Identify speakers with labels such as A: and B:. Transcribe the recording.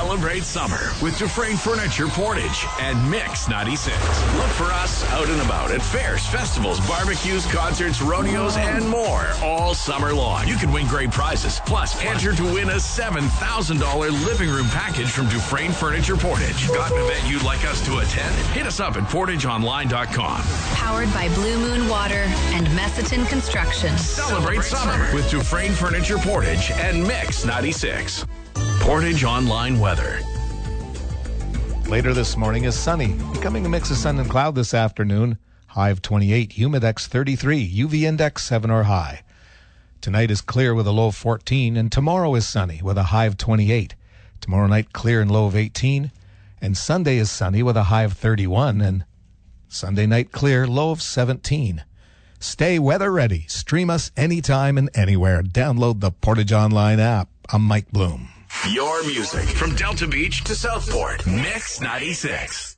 A: Celebrate summer with Dufresne Furniture Portage and Mix 96. Look for us out and about at fairs, festivals, barbecues, concerts, rodeos, and more all summer long. You can win great prizes. Plus, enter to win a $7,000 living room package from Dufresne Furniture Portage. Got an event you'd like us to attend? Hit us up at portageonline.com.
B: Powered by Blue Moon Water and Messiton Construction.
A: Celebrate summer with Dufresne Furniture Portage and Mix 96. Portage Online weather.
C: Later this morning is sunny, becoming a mix of sun and cloud this afternoon. High of 28, humidex 33, UV index 7 or high. Tonight is clear with a low of 14, and tomorrow is sunny with a high of 28. Tomorrow night clear and low of 18, and Sunday is sunny with a high of 31, and Sunday night clear, low of 17. Stay weather ready. Stream us anytime and anywhere. Download the Portage Online app. I'm Mike Bloom.
A: Your music from Delta Beach to Southport. Mix 96.